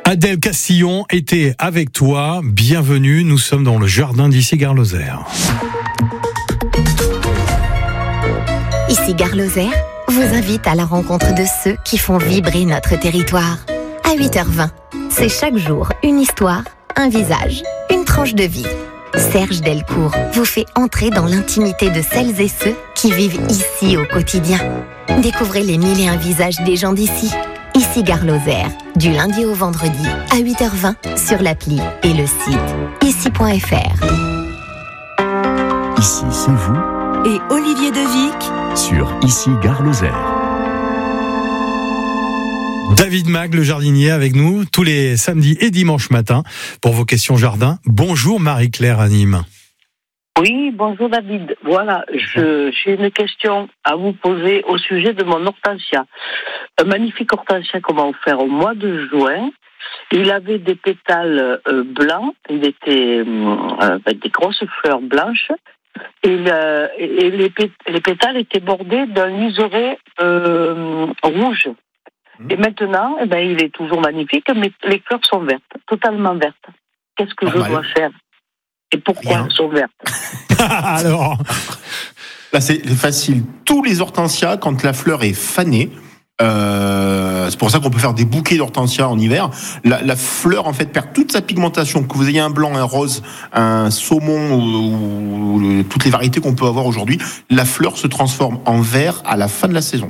Adèle Castillon était avec toi. Bienvenue, nous sommes dans le jardin d'Issy-Gare Lozère. Issy-Gare Lozère vous invite à la rencontre de ceux qui font vibrer notre territoire. À 8h20, c'est chaque jour une histoire, un visage, une tranche de vie. Serge Delcourt vous fait entrer dans l'intimité de celles et ceux qui vivent ici au quotidien. Découvrez les 1001 visages des gens d'ici. Issy-Gare Lozère, du lundi au vendredi à 8h20 sur l'appli et le site ici.fr. Ici, c'est vous et Olivier Devic sur Issy-Gare Lozère. David Mag, le jardinier, avec nous tous les samedis et dimanches matins pour vos questions jardin. Bonjour Marie-Claire à Nîmes. Oui, bonjour David. Voilà, j'ai une question à vous poser au sujet de mon hortensia. Un magnifique hortensia qu'on m'a offert au mois de juin. Il avait des pétales blancs, il était avec des grosses fleurs blanches, et les pétales étaient bordés d'un liseré rouge. Et maintenant, il est toujours magnifique, mais les fleurs sont vertes, totalement vertes. Qu'est-ce que je dois faire ? Et pourquoi elles sont vertes ? Alors, là, c'est facile. Tous les hortensias, quand la fleur est fanée, c'est pour ça qu'on peut faire des bouquets d'hortensias en hiver. La fleur, en fait, perd toute sa pigmentation. Que vous ayez un blanc, un rose, un saumon ou toutes les variétés qu'on peut avoir aujourd'hui, la fleur se transforme en vert à la fin de la saison.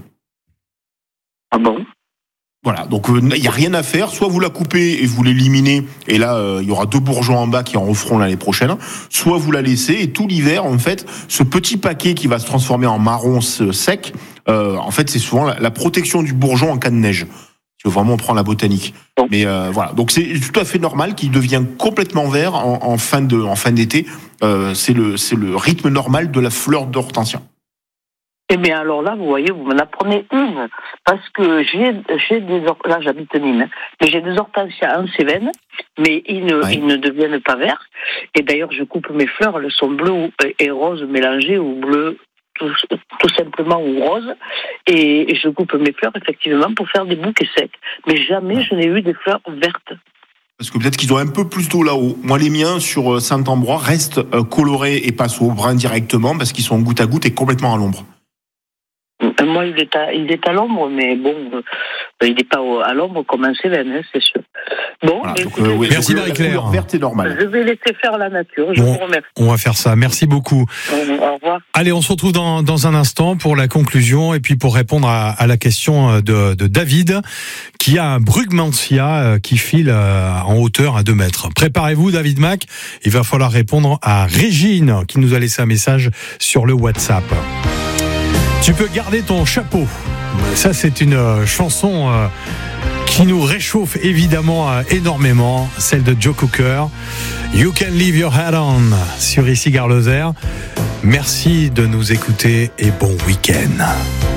Ah bon ? Voilà, donc il n'y a rien à faire. Soit vous la coupez et vous l'éliminez, et là il y aura 2 bourgeons en bas qui en referont l'année prochaine. Soit vous la laissez et tout l'hiver, en fait, ce petit paquet qui va se transformer en marron sec, en fait c'est souvent la protection du bourgeon en cas de neige. Si on vraiment prend la botanique. Mais voilà, donc c'est tout à fait normal qu'il devienne complètement vert en fin d'été. C'est le rythme normal de la fleur d'hortensia. Eh bien, alors là, vous voyez, vous m'en apprenez une. Parce que là, j'habite Nîmes, mais j'ai des hortensias en Cévennes, mais ils ne deviennent pas verts. Et d'ailleurs, je coupe mes fleurs, elles sont bleues et roses mélangées, ou bleues tout simplement, ou roses. Et je coupe mes fleurs, effectivement, pour faire des bouquets secs. Mais jamais je n'ai eu des fleurs vertes. Parce que peut-être qu'ils ont un peu plus d'eau là-haut. Moi, les miens, sur Saint-Ambrois, restent colorés et passent au brun directement, parce qu'ils sont goutte à goutte et complètement à l'ombre. Moi, il est à l'ombre, mais bon, il n'est pas à l'ombre comme un Cévennes, c'est sûr. Bon, voilà, merci Marie-Claire. Verte est normale. Je vais laisser faire la nature. Je vous remercie. On va faire ça. Merci beaucoup. Au revoir. Allez, on se retrouve dans un instant pour la conclusion et puis pour répondre à la question de David, qui a un brugmansia qui file en hauteur à 2 mètres. Préparez-vous, David Mac. Il va falloir répondre à Régine, qui nous a laissé un message sur le WhatsApp. Tu peux garder ton chapeau. Ça, c'est une chanson qui nous réchauffe évidemment énormément, celle de Joe Cocker. You can leave your hat on sur Issy-Gare Lozère. Merci de nous écouter et bon week-end.